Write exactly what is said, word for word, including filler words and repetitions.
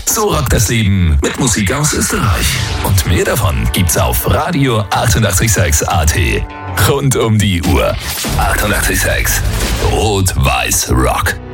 So rockt das Leben mit Musik aus Österreich. Und mehr davon gibt's auf Radio achtundachtzig Komma sechs A T. Rund um die Uhr. achtundachtzig Komma sechs. Rot-Weiß Rock.